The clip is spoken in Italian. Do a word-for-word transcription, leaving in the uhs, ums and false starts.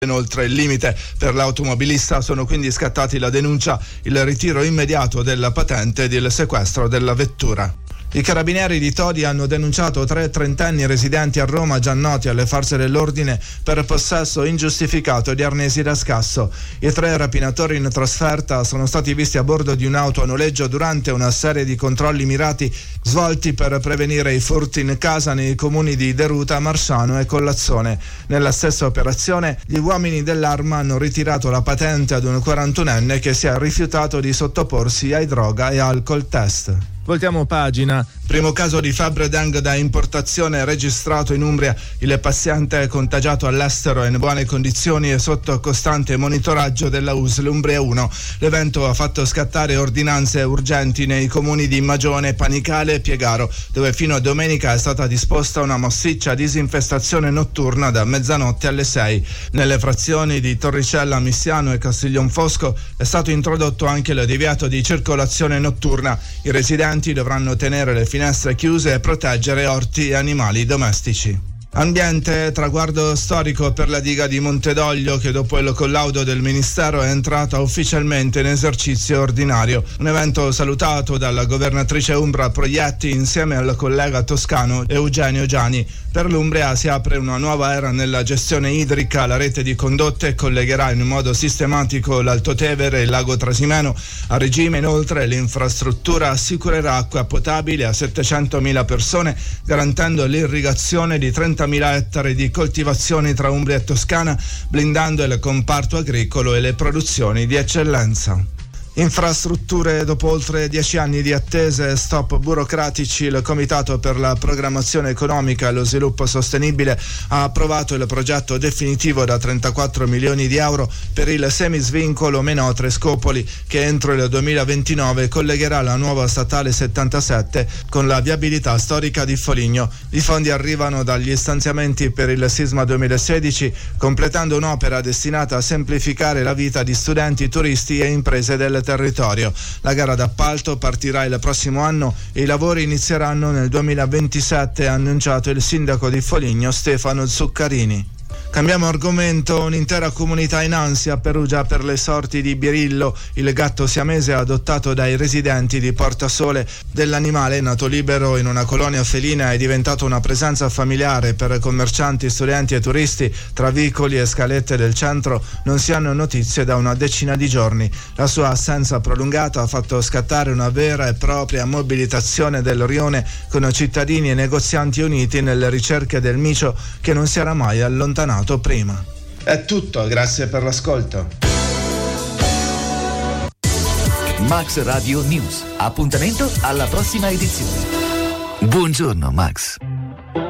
Inoltre il limite per l'automobilista. Sono quindi scattati la denuncia, il ritiro immediato della patente ed il sequestro della vettura. I carabinieri di Todi hanno denunciato tre trentenni residenti a Roma già noti alle forze dell'ordine per possesso ingiustificato di arnesi da scasso. I tre rapinatori in trasferta sono stati visti a bordo di un'auto a noleggio durante una serie di controlli mirati svolti per prevenire i furti in casa nei comuni di Deruta, Marsano e Collazzone. Nella stessa operazione gli uomini dell'Arma hanno ritirato la patente ad un quarantunenne che si è rifiutato di sottoporsi ai droga e alcol test. Voltiamo pagina. Primo caso di febbre dengue da importazione registrato in Umbria. Il paziente contagiato all'estero è in buone condizioni e sotto costante monitoraggio della U S L Umbria uno. L'evento ha fatto scattare ordinanze urgenti nei comuni di Magione, Panicale e Piegaro, dove fino a domenica è stata disposta una massiccia disinfestazione notturna da mezzanotte alle sei. Nelle frazioni di Torricella, Missiano e Castiglionfosco è stato introdotto anche il divieto di circolazione notturna. I residenti dovranno tenere le finestre chiuse e proteggere orti e animali domestici. Ambiente, traguardo storico per la diga di Montedoglio che dopo il collaudo del Ministero è entrata ufficialmente in esercizio ordinario. Un evento salutato dalla governatrice Umbra Proietti insieme al collega toscano Eugenio Giani. Per l'Umbria si apre una nuova era nella gestione idrica. La rete di condotte collegherà in modo sistematico l'Alto Tevere e il lago Trasimeno a regime. Inoltre l'infrastruttura assicurerà acqua potabile a settecentomila persone, garantendo l'irrigazione di trentamila ettari di coltivazioni tra Umbria e Toscana, blindando il comparto agricolo e le produzioni di eccellenza. Infrastrutture. Dopo oltre dieci anni di attese e stop burocratici, il Comitato per la Programmazione Economica e lo Sviluppo Sostenibile ha approvato il progetto definitivo da trentaquattro milioni di euro per il semisvincolo Menotre-Scopoli, che entro il duemilaventinove collegherà la nuova statale settantasette con la viabilità storica di Foligno. I fondi arrivano dagli stanziamenti per il sisma duemilasedici, completando un'opera destinata a semplificare la vita di studenti, turisti e imprese del territorio. La gara d'appalto partirà il prossimo anno e i lavori inizieranno nel duemilaventisette, ha annunciato il sindaco di Foligno Stefano Zuccarini. Cambiamo argomento. Un'intera comunità in ansia a Perugia per le sorti di Birillo, il gatto siamese adottato dai residenti di Portasole. Dell'animale, nato libero in una colonia felina, è diventato una presenza familiare per commercianti, studenti e turisti. Tra vicoli e scalette del centro non si hanno notizie da una decina di giorni. La sua assenza prolungata ha fatto scattare una vera e propria mobilitazione del rione, con cittadini e negozianti uniti nelle ricerche del micio che non si era mai allontanato prima. È tutto, grazie per l'ascolto. Max Radio News. Appuntamento alla prossima edizione. Buongiorno Max.